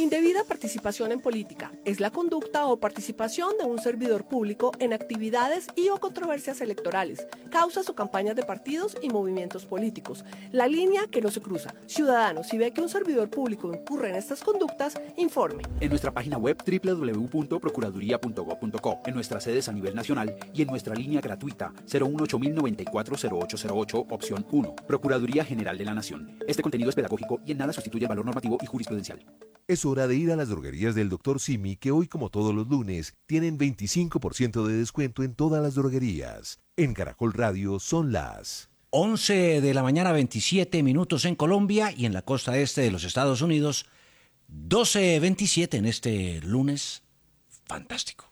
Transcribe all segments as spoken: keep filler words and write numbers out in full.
Indebida participación en política es la conducta o participación de un servidor público en actividades y o controversias electorales, causas o campañas de partidos y movimientos políticos. La línea que no se cruza. Ciudadano, si ve que un servidor público incurre en estas conductas, informe. En nuestra página web doble u doble u doble u punto procuraduría punto gob punto co, en nuestras sedes a nivel nacional y en nuestra línea gratuita cero uno ocho mil noventa y cuatro cero ocho cero ocho, opción uno. Procuraduría General de la Nación. Este contenido es pedagógico y en nada sustituye el valor normativo y jurisprudencial. Es hora de ir a las droguerías del doctor Simi, que hoy, como todos los lunes, tienen veinticinco por ciento de descuento en todas las droguerías. En Caracol Radio son las once de la mañana, veintisiete minutos en Colombia y en la costa este de los Estados Unidos, doce veintisiete en este lunes fantástico.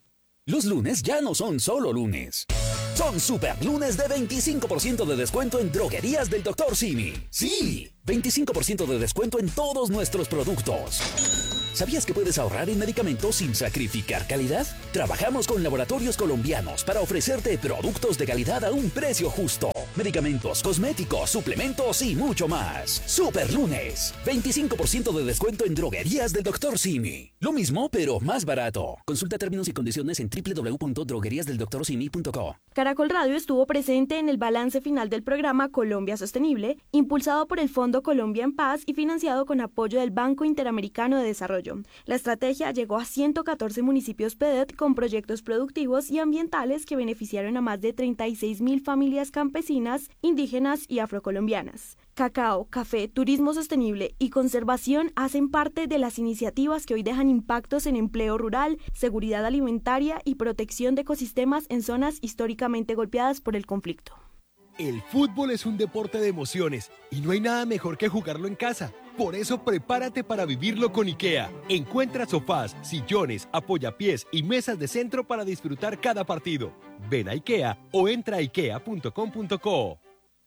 Los lunes ya no son solo lunes. Son super lunes de veinticinco por ciento de descuento en droguerías del doctor Simi. ¡Sí! veinticinco por ciento de descuento en todos nuestros productos. ¿Sabías que puedes ahorrar en medicamentos sin sacrificar calidad? Trabajamos con laboratorios colombianos para ofrecerte productos de calidad a un precio justo. Medicamentos, cosméticos, suplementos y mucho más. Super lunes. veinticinco por ciento de descuento en droguerías del doctor Simi. Lo mismo, pero más barato. Consulta términos y condiciones en doble u doble u doble u punto droguerías del doctor simi punto co. Caracol Radio estuvo presente en el balance final del programa Colombia Sostenible, impulsado por el Fondo Colombia en Paz y financiado con apoyo del Banco Interamericano de Desarrollo. La estrategia llegó a ciento catorce municipios P E D E T con proyectos productivos y ambientales que beneficiaron a más de treinta y seis mil familias campesinas, indígenas y afrocolombianas. Cacao, café, turismo sostenible y conservación hacen parte de las iniciativas que hoy dejan impactos en empleo rural, seguridad alimentaria y protección de ecosistemas en zonas históricamente golpeadas por el conflicto. El fútbol es un deporte de emociones y no hay nada mejor que jugarlo en casa. Por eso prepárate para vivirlo con IKEA. Encuentra sofás, sillones, apoyapiés y mesas de centro para disfrutar cada partido. Ven a IKEA o entra a ikea punto com punto co.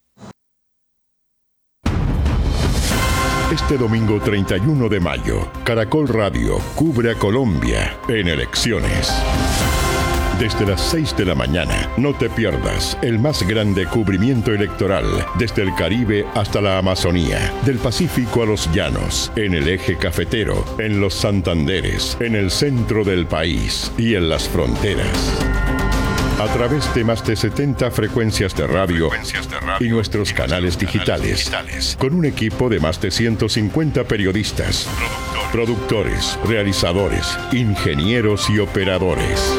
Este domingo treinta y uno de mayo, Caracol Radio cubre a Colombia en elecciones. Desde las seis de la mañana, no te pierdas el más grande cubrimiento electoral desde el Caribe hasta la Amazonía, del Pacífico a los llanos, en el eje cafetero, en los Santanderes, en el centro del país y en las fronteras. A través de más de setenta frecuencias de radio, frecuencias de radio y nuestros y canales, nuestros digitales, canales digitales, con un equipo de más de ciento cincuenta periodistas, productores, productores realizadores, ingenieros y operadores.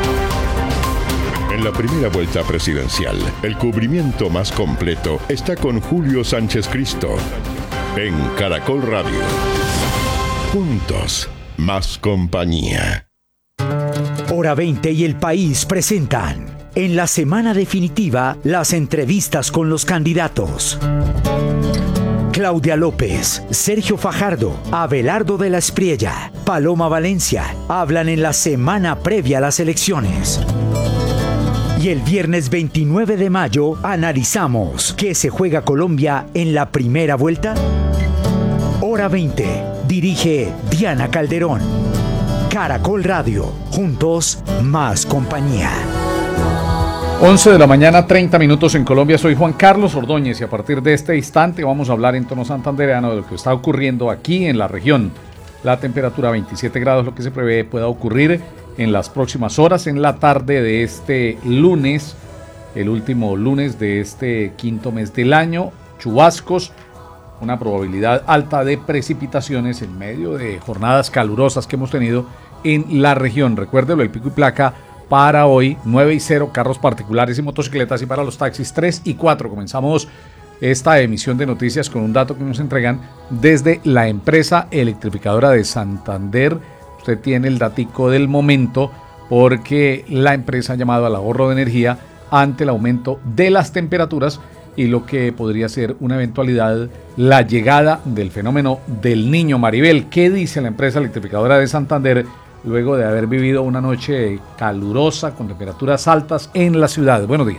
En la primera vuelta presidencial, el cubrimiento más completo está con Julio Sánchez Cristo en Caracol Radio. Juntos, más compañía. Hora veinte y El País presentan, en la semana definitiva, las entrevistas con los candidatos. Claudia López, Sergio Fajardo, Abelardo de la Espriella, Paloma Valencia hablan en la semana previa a las elecciones. Y el viernes veintinueve de mayo analizamos qué se juega Colombia en la primera vuelta. Hora veinte. Dirige Diana Calderón. Caracol Radio. Juntos, más compañía. once de la mañana, treinta minutos en Colombia. Soy Juan Carlos Ordóñez y a partir de este instante vamos a hablar en tono santandereano de lo que está ocurriendo aquí en la región. La temperatura veintisiete grados, lo que se prevé pueda ocurrir en las próximas horas, en la tarde de este lunes, el último lunes de este quinto mes del año. Chubascos, una probabilidad alta de precipitaciones en medio de jornadas calurosas que hemos tenido en la región. Recuérdelo, el pico y placa para hoy, nueve y cero, carros particulares y motocicletas, y para los taxis tres y cuatro. Comenzamos esta emisión de noticias con un dato que nos entregan desde la empresa electrificadora de Santander. Usted tiene el datico del momento porque la empresa ha llamado al ahorro de energía ante el aumento de las temperaturas y lo que podría ser una eventualidad, la llegada del fenómeno del Niño. Maribel, ¿qué dice la empresa electrificadora de Santander luego de haber vivido una noche calurosa con temperaturas altas en la ciudad? Buenos días.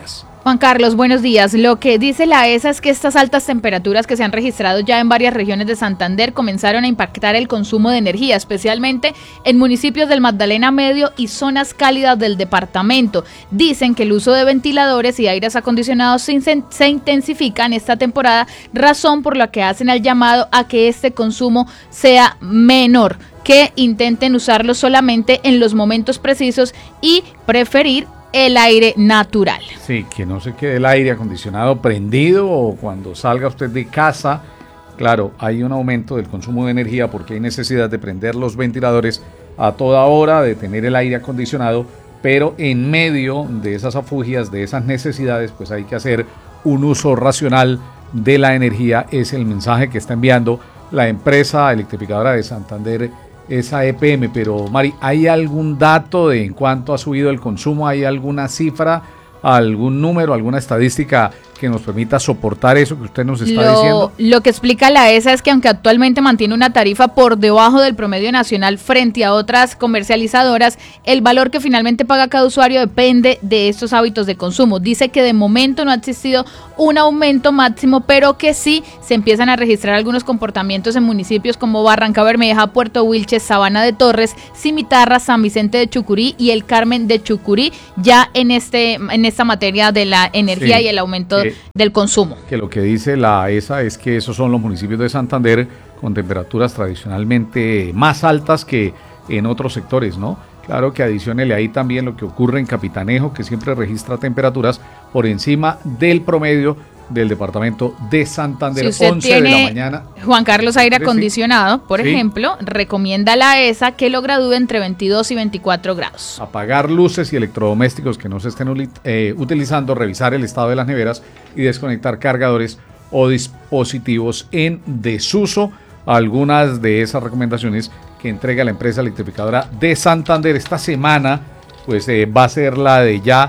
Juan Carlos, buenos días. Lo que dice la ESA es que estas altas temperaturas que se han registrado ya en varias regiones de Santander comenzaron a impactar el consumo de energía, especialmente en municipios del Magdalena Medio y zonas cálidas del departamento. Dicen que el uso de ventiladores y aires acondicionados se, se intensifica en esta temporada, razón por la que hacen el llamado a que este consumo sea menor, que intenten usarlo solamente en los momentos precisos y preferir el aire natural. Sí, que no se quede el aire acondicionado prendido o cuando salga usted de casa. Claro, hay un aumento del consumo de energía porque hay necesidad de prender los ventiladores a toda hora, de tener el aire acondicionado, pero en medio de esas afugias, de esas necesidades, pues hay que hacer un uso racional de la energía. Es el mensaje que está enviando la empresa electrificadora de Santander, esa E P M. Pero Mari, ¿hay algún dato de en cuánto ha subido el consumo? ¿Hay alguna cifra, algún número, alguna estadística que nos permita soportar eso que usted nos está lo, diciendo? Lo que explica la ESA es que aunque actualmente mantiene una tarifa por debajo del promedio nacional frente a otras comercializadoras, el valor que finalmente paga cada usuario depende de estos hábitos de consumo. Dice que de momento no ha existido un aumento máximo, pero que sí se empiezan a registrar algunos comportamientos en municipios como Barranca Bermeja, Puerto Wilches, Sabana de Torres, Cimitarra, San Vicente de Chucurí y el Carmen de Chucurí, ya en este en esta materia de la energía, sí, y el aumento eh, del consumo. Que lo que dice la ESA es que esos son los municipios de Santander con temperaturas tradicionalmente más altas que en otros sectores, ¿no? Claro que adiciónele ahí también lo que ocurre en Capitanejo, que siempre registra temperaturas por encima del promedio del departamento de Santander. Si once de la mañana. Juan Carlos, aire acondicionado, por sí. ejemplo, recomienda la ESA que lo gradúe entre veintidós y veinticuatro grados. Apagar luces y electrodomésticos que no se estén eh, utilizando, revisar el estado de las neveras y desconectar cargadores o dispositivos en desuso. Algunas de esas recomendaciones que entrega la empresa electrificadora de Santander esta semana, pues eh, va a ser la de ya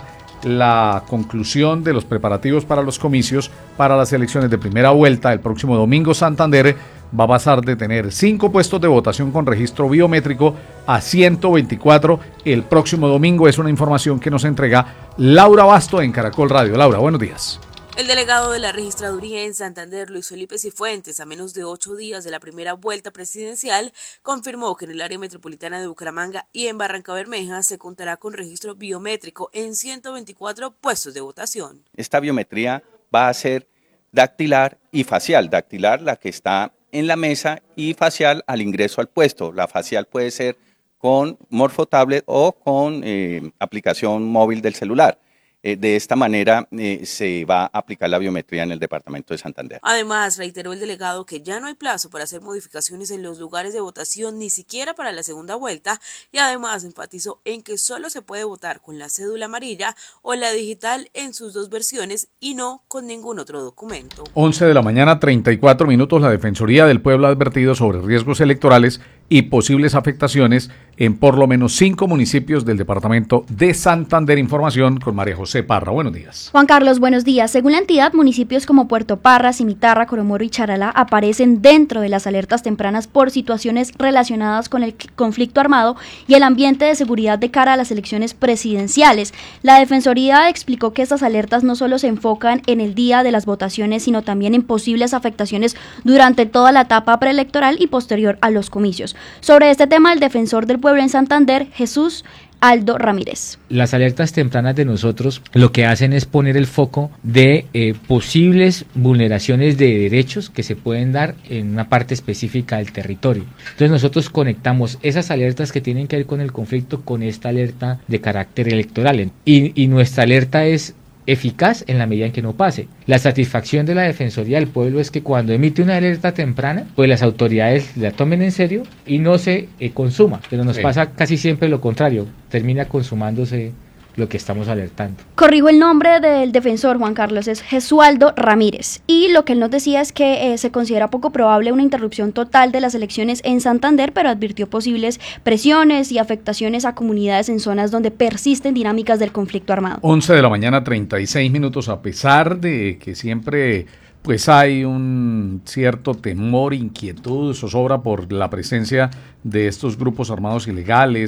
la conclusión de los preparativos para los comicios para las elecciones de primera vuelta. El próximo domingo Santander va a pasar de tener cinco puestos de votación con registro biométrico a ciento veinticuatro el próximo domingo. Es una información que nos entrega Laura Basto en Caracol Radio. Laura, buenos días. El delegado de la registraduría en Santander, Luis Felipe Cifuentes, a menos de ocho días de la primera vuelta presidencial, confirmó que en el área metropolitana de Bucaramanga y en Barranca Bermeja se contará con registro biométrico en ciento veinticuatro puestos de votación. Esta biometría va a ser dactilar y facial. Dactilar, la que está en la mesa, y facial al ingreso al puesto. La facial puede ser con Morphotablet o con eh, aplicación móvil del celular. Eh, de esta manera eh, se va a aplicar la biometría en el departamento de Santander. Además, reiteró el delegado que ya no hay plazo para hacer modificaciones en los lugares de votación, ni siquiera para la segunda vuelta, y además enfatizó en que solo se puede votar con la cédula amarilla o la digital en sus dos versiones y no con ningún otro documento. once de la mañana, treinta y cuatro minutos. La Defensoría del Pueblo ha advertido sobre riesgos electorales y posibles afectaciones en por lo menos cinco municipios del departamento de Santander. Información con María José Parra. Buenos días. Juan Carlos, buenos días. Según la entidad, municipios como Puerto Parra, Cimitarra, Coromoro y Charalá aparecen dentro de las alertas tempranas por situaciones relacionadas con el conflicto armado y el ambiente de seguridad de cara a las elecciones presidenciales. La Defensoría explicó que estas alertas no solo se enfocan en el día de las votaciones, sino también en posibles afectaciones durante toda la etapa preelectoral y posterior a los comicios. Sobre este tema, el defensor del pueblo en Santander, Jesús Aldo Ramírez. Las alertas tempranas de nosotros lo que hacen es poner el foco de eh, posibles vulneraciones de derechos que se pueden dar en una parte específica del territorio. Entonces nosotros conectamos esas alertas que tienen que ver con el conflicto con esta alerta de carácter electoral. Y, y nuestra alerta es eficaz en la medida en que no pase. La satisfacción de la Defensoría del Pueblo es que cuando emite una alerta temprana, pues las autoridades la tomen en serio y no se eh, consuma, pero nos sí. pasa casi siempre lo contrario, termina consumándose lo que estamos alertando. Corrijo el nombre del defensor, Juan Carlos, es Jesualdo Ramírez, y lo que él nos decía es que eh, se considera poco probable una interrupción total de las elecciones en Santander, pero advirtió posibles presiones y afectaciones a comunidades en zonas donde persisten dinámicas del conflicto armado. once de la mañana, treinta y seis minutos, a pesar de que siempre pues hay un cierto temor, inquietud, zozobra por la presencia de estos grupos armados ilegales,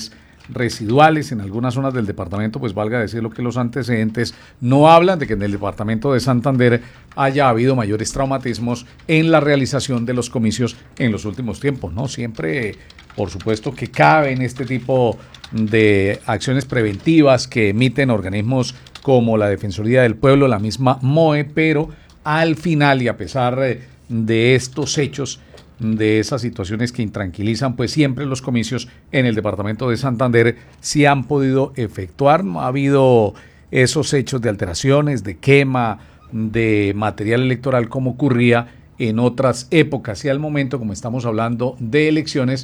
residuales en algunas zonas del departamento, pues valga decirlo que los antecedentes no hablan de que en el departamento de Santander haya habido mayores traumatismos en la realización de los comicios en los últimos tiempos, ¿no? Siempre, por supuesto, que caben este tipo de acciones preventivas que emiten organismos como la Defensoría del Pueblo, la misma M O E, pero al final y a pesar de estos hechos, de esas situaciones que intranquilizan, pues siempre los comicios en el departamento de Santander se han podido efectuar. No ha habido esos hechos de alteraciones, de quema de material electoral como ocurría en otras épocas, y al momento, como estamos hablando de elecciones,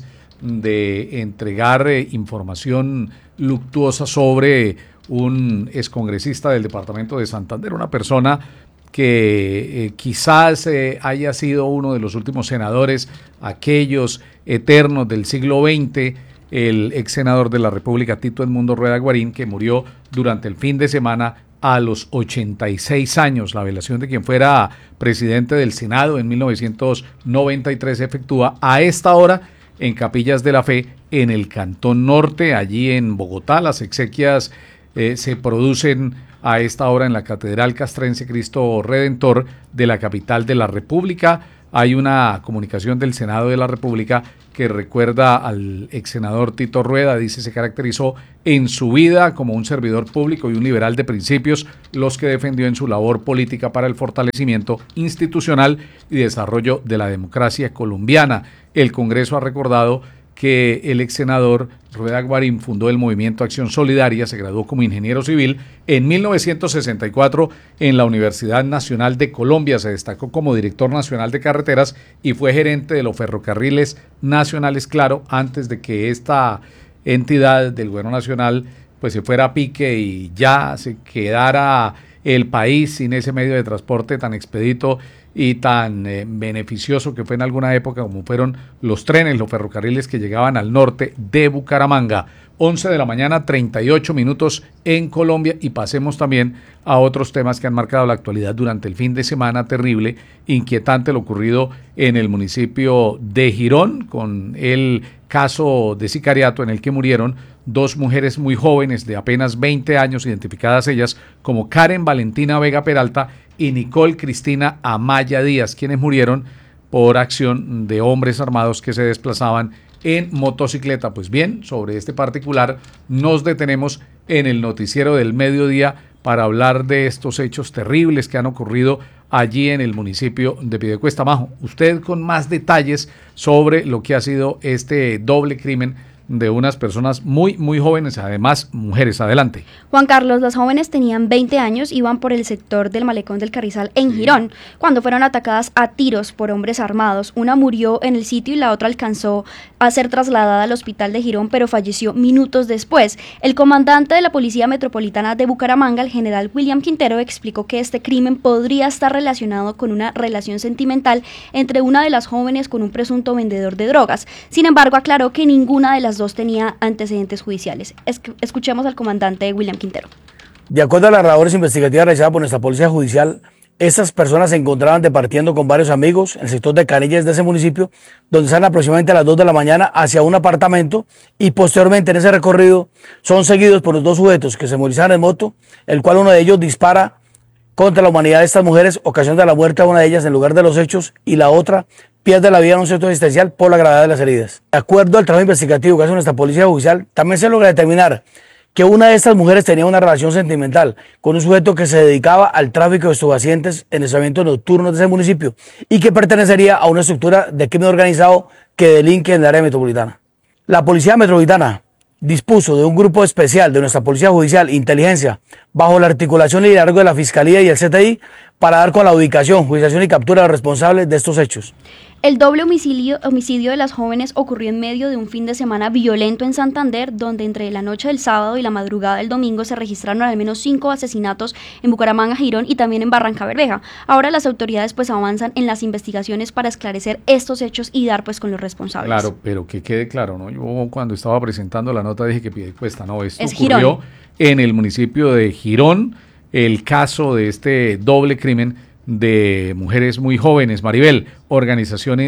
de entregar eh, información luctuosa sobre un excongresista del departamento de Santander, una persona que eh, quizás eh, haya sido uno de los últimos senadores, aquellos eternos del siglo veinte, el ex senador de la República, Tito Edmundo Rueda Guarín, que murió durante el fin de semana a los ochenta y seis años. La velación de quien fuera presidente del Senado en mil novecientos noventa y tres se efectúa a esta hora en Capillas de la Fe, en el Cantón Norte, allí en Bogotá. Las exequias eh, se producen a esta hora en la Catedral Castrense Cristo Redentor de la capital de la República. Hay una comunicación del Senado de la República que recuerda al ex senador Tito Rueda. Dice: se caracterizó en su vida como un servidor público y un liberal de principios, los que defendió en su labor política para el fortalecimiento institucional y desarrollo de la democracia colombiana. El Congreso ha recordado que el ex senador Rueda Guarín fundó el movimiento Acción Solidaria, se graduó como ingeniero civil en mil novecientos sesenta y cuatro en la Universidad Nacional de Colombia, se destacó como director nacional de carreteras y fue gerente de los ferrocarriles nacionales, claro, antes de que esta entidad del gobierno nacional pues se fuera a pique y ya se quedara el país sin ese medio de transporte tan expedito y tan eh, beneficioso que fue en alguna época, como fueron los trenes, los ferrocarriles que llegaban al norte de Bucaramanga. once de la mañana, treinta y ocho minutos en Colombia, y pasemos también a otros temas que han marcado la actualidad durante el fin de semana. Terrible, inquietante lo ocurrido en el municipio de Girón, con el caso de sicariato en el que murieron dos mujeres muy jóvenes de apenas veinte años, identificadas ellas como Karen Valentina Vega Peralta y Nicole Cristina Amaya Díaz, quienes murieron por acción de hombres armados que se desplazaban en motocicleta. Pues bien, sobre este particular nos detenemos en el noticiero del mediodía para hablar de estos hechos terribles que han ocurrido allí en el municipio de Piedecuesta. Majo, usted con más detalles sobre lo que ha sido este doble crimen de unas personas muy, muy jóvenes, además mujeres. Adelante. Juan Carlos, las jóvenes tenían veinte años, iban por el sector del Malecón del Carrizal en sí. Girón, cuando fueron atacadas a tiros por hombres armados. Una murió en el sitio y la otra alcanzó a ser trasladada al hospital de Girón, pero falleció minutos después. El comandante de la Policía Metropolitana de Bucaramanga, el general William Quintero, explicó que este crimen podría estar relacionado con una relación sentimental entre una de las jóvenes con un presunto vendedor de drogas. Sin embargo, aclaró que ninguna de las dos tenía antecedentes judiciales. Es- escuchemos al comandante William Quintero. De acuerdo a las labores investigativas realizadas por nuestra Policía Judicial, estas personas se encontraban departiendo con varios amigos en el sector de Canillas de ese municipio, donde salen aproximadamente a las dos de la mañana hacia un apartamento, y posteriormente en ese recorrido son seguidos por los dos sujetos que se movilizaban en moto, el cual uno de ellos dispara contra la humanidad de estas mujeres, ocasionando la muerte a una de ellas en lugar de los hechos, y la otra pierde la vida en un centro asistencial por la gravedad de las heridas. De acuerdo al trabajo investigativo que hace nuestra Policía Judicial, también se logra determinar que una de estas mujeres tenía una relación sentimental con un sujeto que se dedicaba al tráfico de estupefacientes en establecimientos nocturnos de ese municipio y que pertenecería a una estructura de crimen organizado que delinque en el área metropolitana. La Policía Metropolitana dispuso de un grupo especial de nuestra Policía Judicial, Inteligencia, bajo la articulación y liderazgo de la Fiscalía y el C T I, para dar con la ubicación, juiciación y captura de los responsables de estos hechos. El doble homicidio, homicidio de las jóvenes ocurrió en medio de un fin de semana violento en Santander, donde entre la noche del sábado y la madrugada del domingo se registraron al menos cinco asesinatos en Bucaramanga, Girón y también en Barrancabermeja. Ahora las autoridades pues avanzan en las investigaciones para esclarecer estos hechos y dar pues con los responsables. Claro, pero que quede claro, ¿no? Yo cuando estaba presentando la nota dije que Piedecuesta, no, esto Es ocurrió Girón. en el municipio de Girón, el caso de este doble crimen de mujeres muy jóvenes. Maribel, organizaciones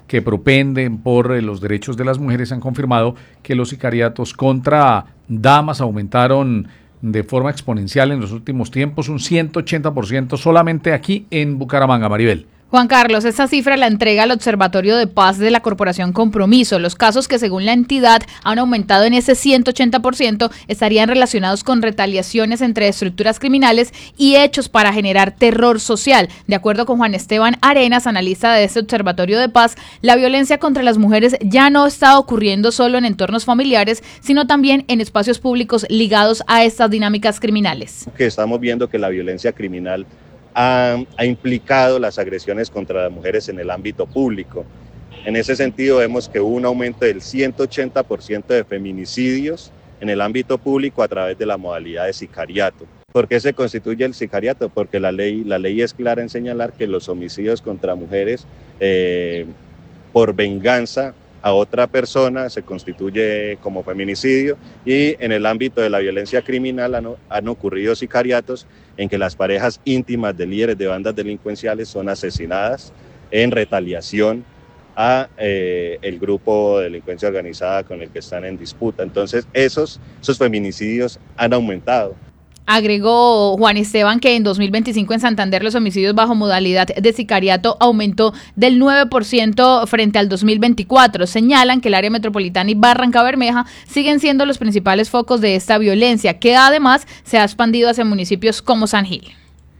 que propenden por eh, los derechos de las mujeres han confirmado que los sicariatos contra damas aumentaron de forma exponencial en los últimos tiempos, un ciento ochenta por ciento solamente aquí en Bucaramanga, Maribel. Juan Carlos, esta cifra la entrega al Observatorio de Paz de la Corporación Compromiso. Los casos que según la entidad han aumentado en ese ciento ochenta por ciento estarían relacionados con retaliaciones entre estructuras criminales y hechos para generar terror social. De acuerdo con Juan Esteban Arenas, analista de este Observatorio de Paz, la violencia contra las mujeres ya no está ocurriendo solo en entornos familiares, sino también en espacios públicos ligados a estas dinámicas criminales. Que estamos viendo que la violencia criminal Ha, ha implicado las agresiones contra las mujeres en el ámbito público. En ese sentido vemos que hubo un aumento del ciento ochenta por ciento de feminicidios en el ámbito público a través de la modalidad de sicariato. ¿Por qué se constituye el sicariato? Porque la ley, la ley es clara en señalar que los homicidios contra mujeres eh, por venganza a otra persona se constituye como feminicidio, y en el ámbito de la violencia criminal han, han ocurrido sicariatos en que las parejas íntimas de líderes de bandas delincuenciales son asesinadas en retaliación a eh, el grupo de delincuencia organizada con el que están en disputa. Entonces esos, esos feminicidios han aumentado. Agregó Juan Esteban que en dos mil veinticinco en Santander los homicidios bajo modalidad de sicariato aumentó del nueve por ciento frente al dos mil veinticuatro. Señalan que el área metropolitana y Barranca Bermeja siguen siendo los principales focos de esta violencia, que además se ha expandido hacia municipios como San Gil.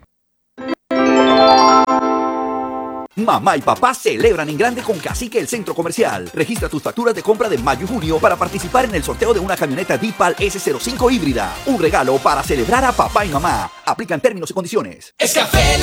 Mamá y papá celebran en grande con Cacique el Centro Comercial. Registra tus facturas de compra de mayo y junio para participar en el sorteo de una camioneta Dipal ese cero cinco híbrida. Un regalo para celebrar a papá y mamá. Aplican términos y condiciones. Es café.